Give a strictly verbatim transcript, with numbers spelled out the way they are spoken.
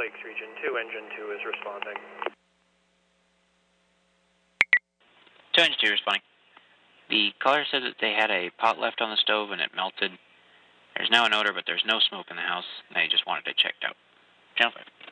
Lakes Region two, Engine two is responding. two Engine two responding. The caller said that they had a pot left on the stove and it melted. There's now an odor, but there's no smoke in the house, and they just wanted it checked out. Channel five.